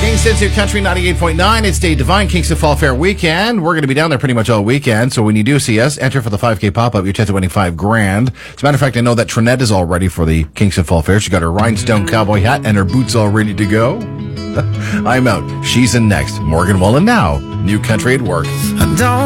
Kingston's New Country 98.9. It's Dave Devine, Kingston Fall Fair weekend. We're going to be down there pretty much all weekend. So when you do see us, enter for the 5K pop-up. Your chance of winning $5,000. As a matter of fact, I know that Trinette is all ready for the Kingston Fall Fair. She got her rhinestone cowboy hat and her boots all ready to go. I'm out. She's in next. Morgan Wallen now. New Country at Work.